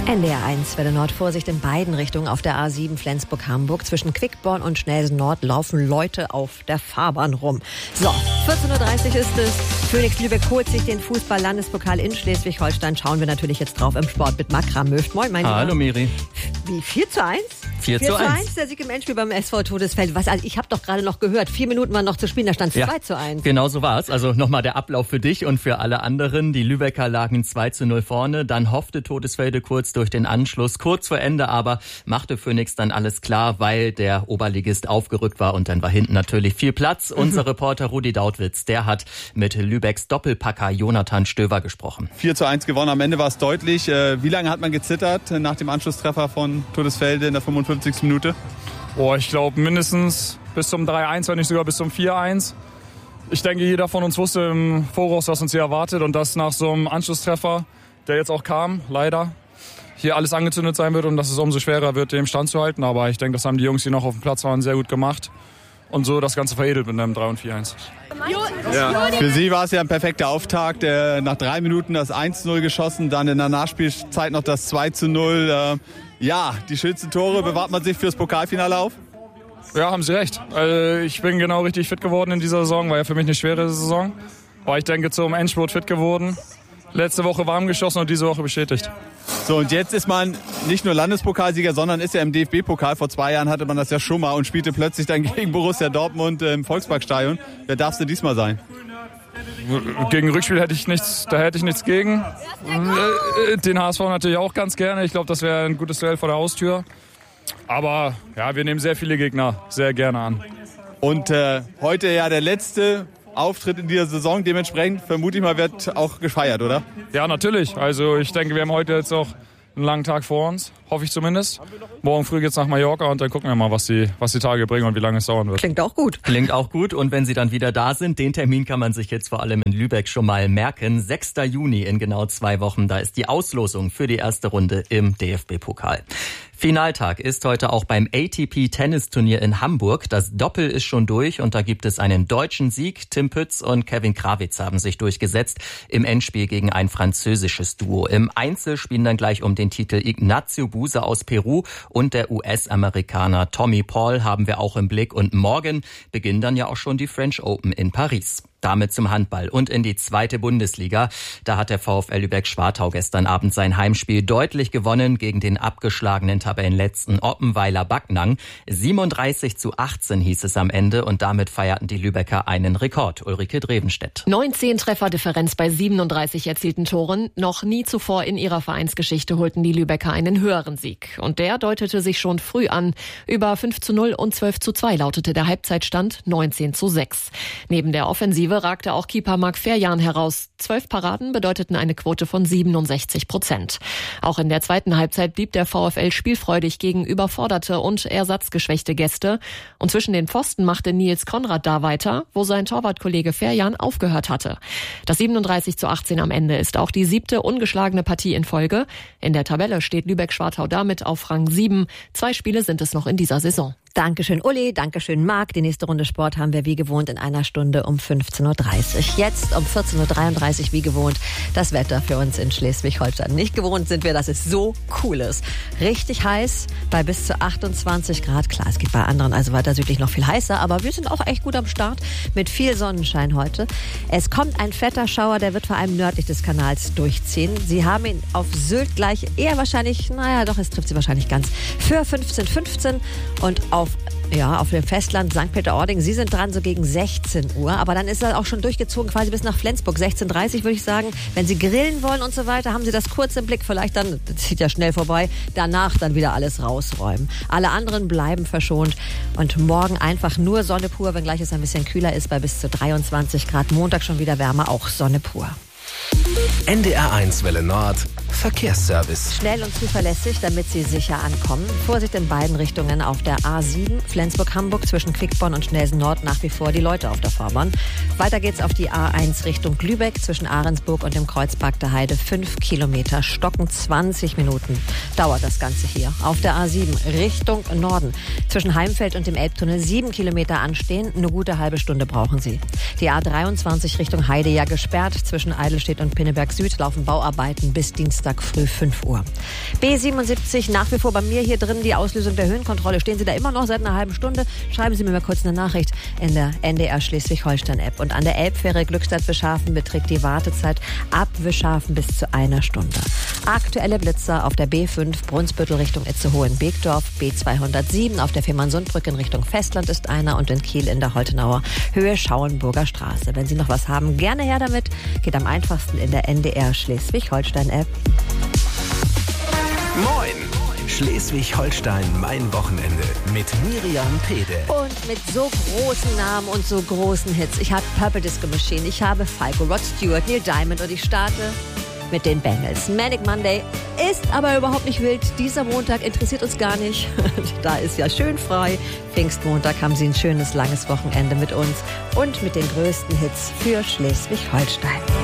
NDR 1, Welle Nord, Vorsicht in beiden Richtungen auf der A7 Flensburg-Hamburg. Zwischen Quickborn und Schnelsen Nord laufen Leute auf der Fahrbahn rum. So, 14.30 Uhr ist es. Phoenix Lübeck holt sich den Fußball-Landespokal in Schleswig-Holstein. Schauen wir natürlich jetzt drauf im Sport mit Makram Möft. Moin, mein Lieber. Hallo, Miri. Wie, 4:1? 4:1. Der Sieg im Endspiel beim SV Todesfeld. Was, also ich habe doch gerade noch gehört, 4 Minuten waren noch zu spielen, da stand es 2:1. Genau so war's. Also nochmal der Ablauf für dich und für alle anderen. Die Lübecker lagen 2:0 vorne. Dann hoffte Todesfelde kurz durch den Anschluss. Kurz vor Ende aber machte Phoenix dann alles klar, weil der Oberligist aufgerückt war und dann war hinten natürlich viel Platz. Unser Reporter Rudi Dautwitz, der hat mit Lübecks Doppelpacker Jonathan Stöver gesprochen. 4:1 gewonnen, am Ende war es deutlich. Wie lange hat man gezittert nach dem Anschlusstreffer von Todesfelde in der 55. Minute? Ich glaube mindestens bis zum 3:1, wenn nicht sogar bis zum 4:1. Ich denke, jeder von uns wusste im Voraus, was uns hier erwartet und dass nach so einem Anschlusstreffer, der jetzt auch kam, leider, hier alles angezündet sein wird und dass es umso schwerer wird, dem standzuhalten. Aber ich denke, das haben die Jungs, die noch auf dem Platz waren, sehr gut gemacht und so das Ganze veredelt mit einem 3 und 4:1. Ja. Für Sie war es ja ein perfekter Auftakt. Nach 3 Minuten das 1:0 geschossen, dann in der Nachspielzeit noch das 2:0. Die schönsten Tore bewahrt man sich fürs Pokalfinale auf? Ja, haben Sie recht. Ich bin genau richtig fit geworden in dieser Saison. War ja für mich eine schwere Saison. Aber ich denke, zum Endspurt fit geworden. Letzte Woche warm geschossen und diese Woche bestätigt. So, und jetzt ist man nicht nur Landespokalsieger, sondern ist ja im DFB-Pokal. Vor 2 Jahren hatte man das ja schon mal und spielte plötzlich dann gegen Borussia Dortmund im Volksparkstadion. Wer darfst du diesmal sein? Gegen Rückspiel hätte ich nichts gegen. Den HSV natürlich auch ganz gerne. Ich glaube, das wäre ein gutes Duell vor der Haustür. Aber ja, wir nehmen sehr viele Gegner sehr gerne an. Und heute ja der letzte Auftritt in dieser Saison. Dementsprechend vermute ich mal, wird auch gefeiert, oder? Ja, natürlich. Also ich denke, wir haben heute jetzt auch einen langen Tag vor uns, hoffe ich zumindest. Morgen früh geht's nach Mallorca und dann gucken wir mal, was die Tage bringen und wie lange es dauern wird. Klingt auch gut. Klingt auch gut. Und wenn Sie dann wieder da sind, den Termin kann man sich jetzt vor allem in Lübeck schon mal merken. 6. Juni in genau 2 Wochen, da ist die Auslosung für die erste Runde im DFB-Pokal. Finaltag ist heute auch beim ATP-Tennisturnier in Hamburg. Das Doppel ist schon durch und da gibt es einen deutschen Sieg. Tim Pütz und Kevin Krawitz haben sich durchgesetzt im Endspiel gegen ein französisches Duo. Im Einzel spielen dann gleich um den Titel Ignacio Buse aus Peru und der US-Amerikaner Tommy Paul haben wir auch im Blick. Und morgen beginnen dann ja auch schon die French Open in Paris. Damit zum Handball und in die 2. Bundesliga. Da hat der VfL Lübeck-Schwartau gestern Abend sein Heimspiel deutlich gewonnen gegen den abgeschlagenen Tabellenletzten Oppenweiler Backnang. 37:18 hieß es am Ende und damit feierten die Lübecker einen Rekord. Ulrike Drevenstedt. 19 Trefferdifferenz bei 37 erzielten Toren. Noch nie zuvor in ihrer Vereinsgeschichte holten die Lübecker einen höheren Sieg. Und der deutete sich schon früh an. Über 5:0 und 12:2 lautete der Halbzeitstand 19:6. Neben der Offensive ragte auch Keeper Marc Ferjan heraus. 12 Paraden bedeuteten eine Quote von 67%. Auch in der zweiten Halbzeit blieb der VfL spielfreudig gegen überforderte und ersatzgeschwächte Gäste. Und zwischen den Pfosten machte Nils Konrad da weiter, wo sein Torwartkollege Ferjan aufgehört hatte. Das 37:18 am Ende ist auch die 7. ungeschlagene Partie in Folge. In der Tabelle steht Lübeck-Schwartau damit auf Rang 7. 2 Spiele sind es noch in dieser Saison. Dankeschön Uli, Dankeschön Marc. Die nächste Runde Sport haben wir wie gewohnt in einer Stunde um 15.30 Uhr. Jetzt um 14.33 Uhr wie gewohnt das Wetter für uns in Schleswig-Holstein. Nicht gewohnt sind wir, dass es so cool ist. Richtig heiß bei bis zu 28 Grad. Klar, es geht bei anderen, also weiter südlich noch viel heißer, aber wir sind auch echt gut am Start mit viel Sonnenschein heute. Es kommt ein fetter Schauer, der wird vor allem nördlich des Kanals durchziehen. Sie haben ihn auf Sylt gleich eher wahrscheinlich, es trifft Sie wahrscheinlich ganz, für 15:15 und auf dem Festland St. Peter-Ording. Sie sind dran so gegen 16 Uhr, aber dann ist er auch schon durchgezogen quasi bis nach Flensburg. 16:30 würde ich sagen. Wenn Sie grillen wollen und so weiter, haben Sie das kurz im Blick. Vielleicht dann, das zieht ja schnell vorbei, danach dann wieder alles rausräumen. Alle anderen bleiben verschont und morgen einfach nur Sonne pur, wenngleich es ein bisschen kühler ist bei bis zu 23 Grad. Montag schon wieder wärmer, auch Sonne pur. NDR 1 Welle Nord Verkehrsservice. Schnell und zuverlässig, damit Sie sicher ankommen. Vorsicht in beiden Richtungen auf der A7 Flensburg-Hamburg zwischen Quickborn und Schnelsen Nord nach wie vor die Leute auf der Fahrbahn. Weiter geht's auf die A1 Richtung Lübeck zwischen Ahrensburg und dem Kreuzpark der Heide. 5 Kilometer, stocken 20 Minuten dauert das Ganze hier. Auf der A7 Richtung Norden zwischen Heimfeld und dem Elbtunnel 7 Kilometer anstehen. Eine gute halbe Stunde brauchen Sie. Die A23 Richtung Heide ja gesperrt. Zwischen Eidelstedt und Pinneberg Süd laufen Bauarbeiten bis Dienstag Samstag früh 5 Uhr. B77 nach wie vor bei mir hier drin, die Auslösung der Höhenkontrolle. Stehen Sie da immer noch seit einer halben Stunde? Schreiben Sie mir mal kurz eine Nachricht in der NDR Schleswig-Holstein-App. Und an der Elbfähre Glückstadt-Bischhafen beträgt die Wartezeit ab Bischhafen bis zu 1 Stunde. Aktuelle Blitzer auf der B5 Brunsbüttel Richtung Itzehoe-Beekdorf, B207 auf der Fehmarnsundbrücke in Richtung Festland ist einer und in Kiel in der Holtenauer Höhe Schauenburger Straße. Wenn Sie noch was haben, gerne her damit. Geht am einfachsten in der NDR Schleswig-Holstein-App. Moin! Schleswig-Holstein, mein Wochenende mit Miriam Pede. Und mit so großen Namen und so großen Hits. Ich habe Purple Disco Machine, ich habe Falco, Rod Stewart, Neil Diamond und ich starte mit den Bengals. Manic Monday ist aber überhaupt nicht wild. Dieser Montag interessiert uns gar nicht. Da ist ja schön frei. Pfingstmontag haben Sie ein schönes, langes Wochenende mit uns und mit den größten Hits für Schleswig-Holstein.